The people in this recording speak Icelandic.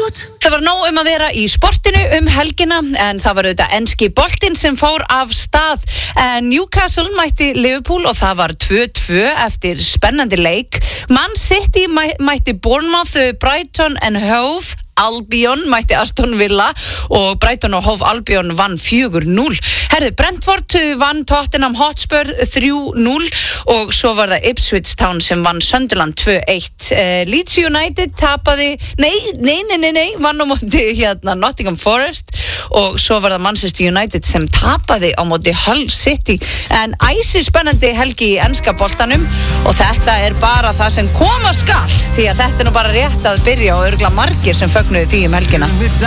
Það var nóg að vera í sportinu helgina en það var auðvitað enski boltinn sem fór af stað. Newcastle mætti Liverpool og það var 2-2 eftir spennandi leik. Man City mætti Bournemouth, Brighton and Hove Albion mætti Aston Villa og Brighton og Hove Albion vann 4-0. Herðu, Brentford vann Tottenham Hotspur 3-0 og svo var það Ipswich Town sem vann Sunderland 2-1. Leeds United tapaði, vann á móti Nottingham Forest og svo var það Manchester United sem tapaði á móti Hull City. En æsi spennandi helgi í enska boltanum og þetta er bara það sem koma skal því að þetta er nú bara rétt að byrja og örugglega margir sem fögnuðu því helgina.